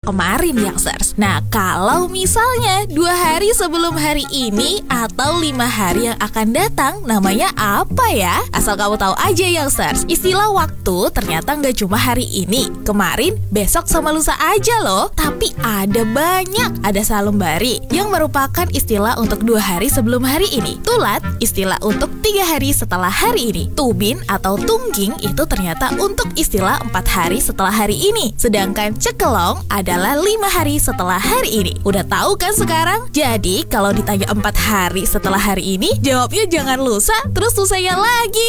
kemarin youngsters. Nah, kalau misalnya 2 hari sebelum hari ini atau 5 hari yang akan datang, namanya apa ya? Asal kamu tahu aja youngsters, istilah waktu ternyata nggak cuma hari ini, kemarin, besok sama lusa aja loh. Tapi ada banyak. Ada salembari yang merupakan istilah untuk 2 hari sebelum hari ini. Tulat, istilah untuk 3 hari setelah hari ini. Tubin atau tungging itu ternyata untuk istilah 4 hari setelah hari ini. Sedangkan cekelong adalah 5 hari setelah hari ini. Udah tahu kan sekarang? Jadi kalau ditanya 4 hari setelah hari ini, jawabnya jangan lusa, terus lusanya lagi.